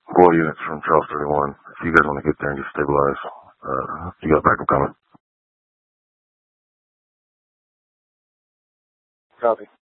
Boy units from Charles 31. If you guys want to get there and get stabilized, you got backup coming. Copy.